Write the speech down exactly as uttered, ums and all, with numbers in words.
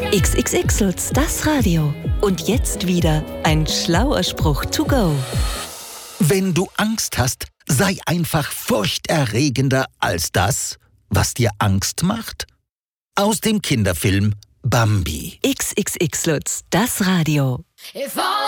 X X X Lutz, das Radio. Und jetzt wieder ein schlauer Spruch to go. Wenn du Angst hast, sei einfach furchterregender als das, was dir Angst macht. Aus dem Kinderfilm Bambi. X X X Lutz, das Radio. If all